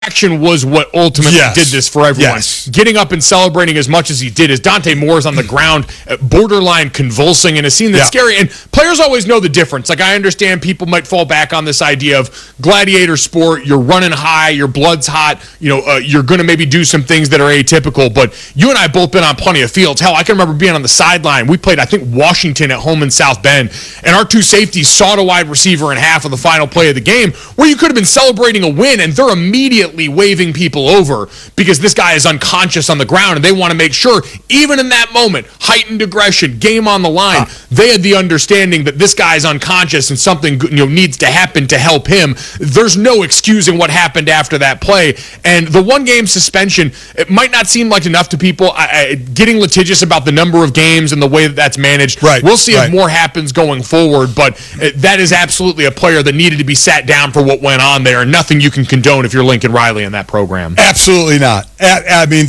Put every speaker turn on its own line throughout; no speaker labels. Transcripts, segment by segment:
action was what ultimately did this for everyone.
Yes.
Getting up and celebrating as much as he did, as Dante Moore's on the ground, borderline convulsing in a scene that's scary. And players always know the difference. Like, I understand people might fall back on this idea of gladiator sport. You're running high, your blood's hot. You're going to maybe do some things that are atypical. But you and I have both been on plenty of fields. Hell, I can remember being on the sideline. We played, I think, Washington at home in South Bend, and our two safeties sawed a wide receiver in half of the final play of the game, where you could have been celebrating a win, and they're immediately waving people over because this guy is unconscious on the ground, and they want to make sure, even in that moment, heightened aggression, game on the line, they had the understanding that this guy is unconscious and something needs to happen to help him. There's no excusing what happened after that play, and the one-game suspension, it might not seem like enough to people. Getting litigious about the number of games and the way that that's managed.
Right.
We'll see if more happens going forward, but that is absolutely a player that needed to be sat down for what went on there, and nothing you can condone if you're Lincoln Riley in that program.
Absolutely not. I mean,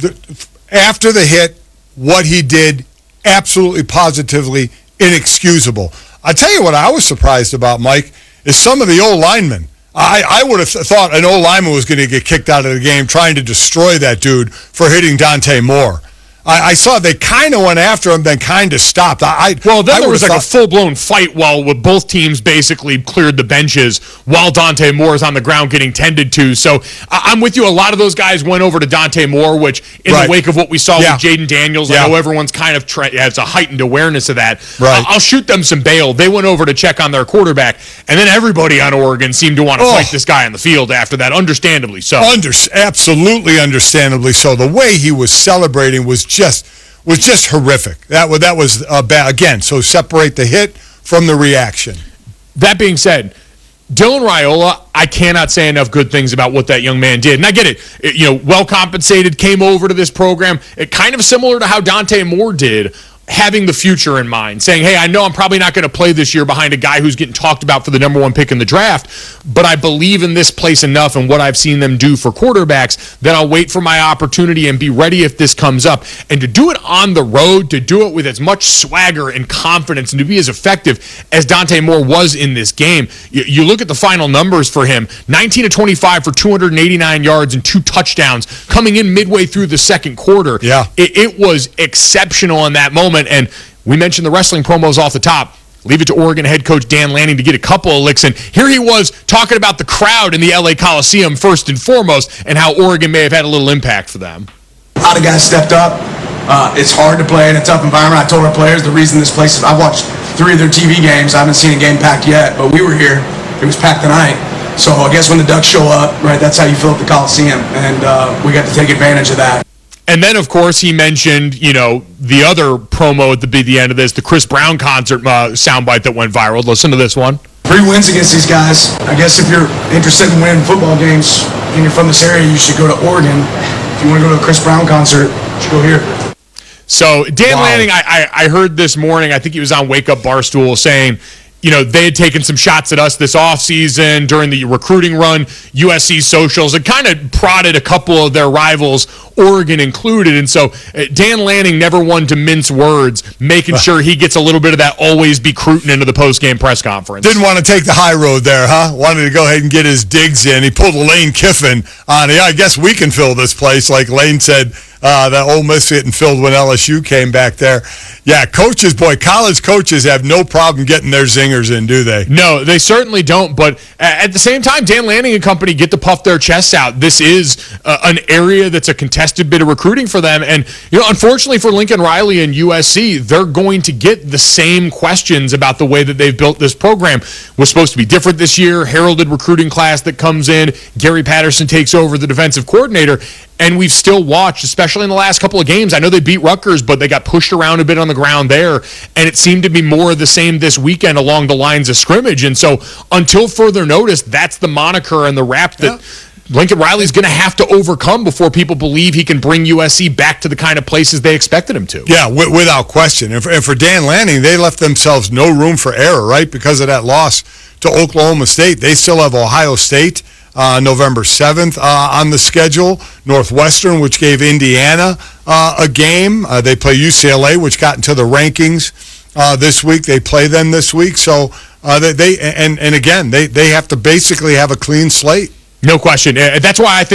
after the hit, what he did, absolutely, positively inexcusable. I tell you what I was surprised about, Mike, is some of the old linemen. I would have thought an old lineman was going to get kicked out of the game trying to destroy that dude for hitting Dante Moore. I saw they kind of went after him, then kind of stopped.
There was like a full-blown fight while both teams basically cleared the benches while Dante Moore is on the ground getting tended to. So I'm with you. A lot of those guys went over to Dante Moore, which in the wake of what we saw with Jaden Daniels, I know everyone's kind of has a heightened awareness of that.
Right.
I'll shoot them some bail. They went over to check on their quarterback, and then everybody on Oregon seemed to want to fight this guy on the field after that, understandably so.
Absolutely understandably so. The way he was celebrating was just horrific. That was bad. Again, so separate the hit from the reaction.
That being said, Dylan Raiola, I cannot say enough good things about what that young man did. And I get it. Well compensated, came over to this program. It kind of similar to how Dante Moore did, having the future in mind, saying, hey, I know I'm probably not going to play this year behind a guy who's getting talked about for the number one pick in the draft, but I believe in this place enough and what I've seen them do for quarterbacks that I'll wait for my opportunity and be ready if this comes up. And to do it on the road, to do it with as much swagger and confidence, and to be as effective as Dante Moore was in this game, you look at the final numbers for him, 19 of 25 for 289 yards and 2 touchdowns coming in midway through the second quarter.
Yeah.
It was exceptional in that moment. And we mentioned the wrestling promos off the top. Leave it to Oregon head coach Dan Lanning to get a couple of licks in. Here he was talking about the crowd in the LA Coliseum first and foremost, and how Oregon may have had a little impact for them.
A lot of guys stepped up. It's hard to play in a tough environment. I told our players the reason this place, I watched 3 of their TV games. I haven't seen a game packed yet, but we were here. It was packed tonight. So I guess when the Ducks show up, right, that's how you fill up the Coliseum, and we got to take advantage of that.
And then, of course, he mentioned, the other promo at the end of this, the Chris Brown concert soundbite that went viral. Listen to this one.
3 wins against these guys. I guess if you're interested in winning football games and you're from this area, you should go to Oregon. If you want to go to a Chris Brown concert, you should go here.
So Dan Lanning, I heard this morning, I think he was on Wake Up Barstool, saying, they had taken some shots at us this offseason during the recruiting run, USC socials, and kind of prodded a couple of their rivals, Oregon included. And so Dan Lanning never one to mince words, making sure he gets a little bit of that always be Cruton into the post-game press conference.
Didn't want to take the high road there, huh? Wanted to go ahead and get his digs in. He pulled a Lane Kiffin on. I guess we can fill this place, like Lane said. That Ole Miss getting filled when LSU came back there. Yeah, college coaches have no problem getting their zingers in, do they?
No, they certainly don't. But at the same time, Dan Lanning and company get to puff their chests out. This is an area that's a contested bit of recruiting for them. And, unfortunately for Lincoln Riley and USC, they're going to get the same questions about the way that they've built this program. Was supposed to be different this year, heralded recruiting class that comes in. Gary Patterson takes over the defensive coordinator. And we've still watched, especially in the last couple of games. I know they beat Rutgers, but they got pushed around a bit on the ground there. And it seemed to be more of the same this weekend along the lines of scrimmage. And so until further notice, that's the moniker and the rap that Lincoln Riley's going to have to overcome before people believe he can bring USC back to the kind of places they expected him to.
Yeah, without question. And for Dan Lanning, they left themselves no room for error, right? Because of that loss to Oklahoma State. They still have Ohio State November 7th on the schedule. Northwestern, which gave Indiana a game. They play UCLA, which got into the rankings this week. They play them this week. So again, they have to basically have a clean slate.
No question. That's why I think